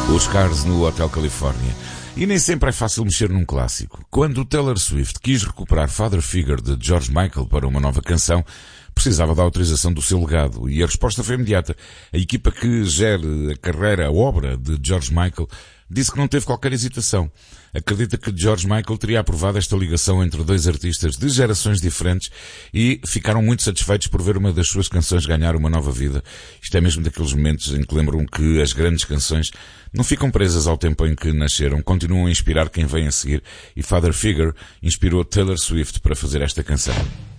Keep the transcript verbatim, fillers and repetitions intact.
Os Cars no Hotel Califórnia. E nem sempre é fácil mexer num clássico. Quando Taylor Swift quis recuperar Father Figure de George Michael para uma nova canção, precisava da autorização do seu legado, e a resposta foi imediata. A equipa que gere a carreira, a obra de George Michael, disse que não teve qualquer hesitação. Acredita que George Michael teria aprovado esta ligação entre dois artistas de gerações diferentes e ficaram muito satisfeitos por ver uma das suas canções ganhar uma nova vida. Isto é mesmo daqueles momentos em que lembram que as grandes canções não ficam presas ao tempo em que nasceram, continuam a inspirar quem vem a seguir, e Father Figure inspirou Taylor Swift para fazer esta canção.